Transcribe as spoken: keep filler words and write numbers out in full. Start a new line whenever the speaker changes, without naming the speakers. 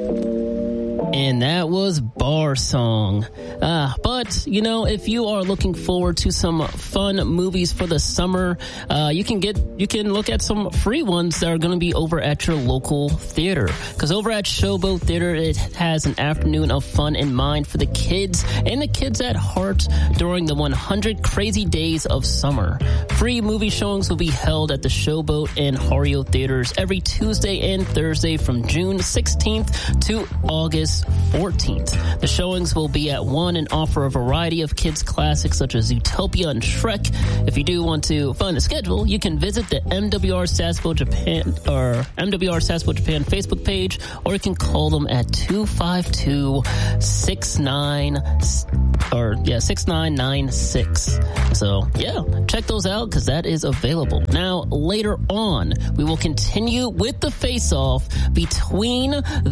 And that was Bar Song. Uh, but, you know, if you are looking forward to some fun movies for the summer, uh, you can get, you can look at some free ones that are going to be over at your local theater. Because over at Showboat Theater, it has an afternoon of fun in mind for the kids and the kids at heart during the one hundred crazy days of summer. Free movie showings will be held at the Showboat and Hario Theaters every Tuesday and Thursday from June sixteenth to August fourteenth. The showings will be at one and offer a variety of kids classics such as Zootopia and Shrek. If you do want to find a schedule, you can visit the M W R Sasbo Japan or M W R Sasbo Japan Facebook page, or you can call them at two five two, six nine or yeah six nine nine six. So yeah, check those out because that is available. Now later on, we will continue with the face-off between